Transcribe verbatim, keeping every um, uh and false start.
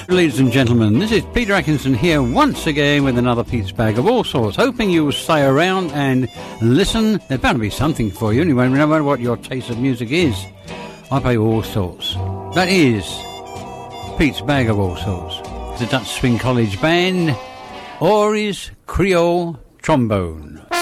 Ladies and gentlemen, this is Peter Atkinson here once again with another Pete's Bag of All Sorts. Hoping you will stay around and listen. There's bound to be something for you anyway, no matter what your taste of music is. I play all sorts. That is Pete's Bag of All Sorts. It's a Dutch Swing College band, or is Creole Trombone.